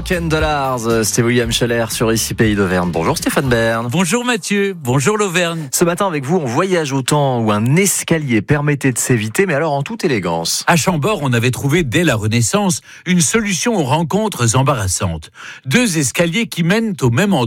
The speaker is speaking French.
American Dollars, c'était William Scheller sur Ici Pays d'Auvergne. Bonjour Stéphane Bern. Bonjour Mathieu, bonjour l'Auvergne. Ce matin avec vous, on voyage au temps où un escalier permettait de s'éviter, mais alors en toute élégance. À Chambord, on avait trouvé dès la Renaissance une solution aux rencontres embarrassantes. 2 escaliers qui mènent au même endroit.